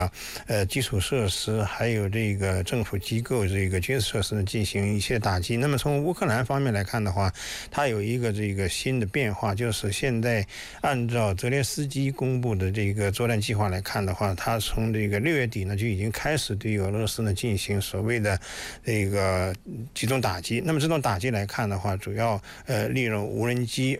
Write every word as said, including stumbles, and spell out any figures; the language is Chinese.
呃，基础设施还有这个政府机构这个军事设施进行一些打击。那么从乌克兰方面来看的话，它有一个这个新的变化，就是现在按照泽连斯基公布的这个作战计划来看的话，他从这个六月底呢就已经开始对俄罗斯呢进行所谓的这个集中打击。那么这种打击来看的话，主要呃利用无人机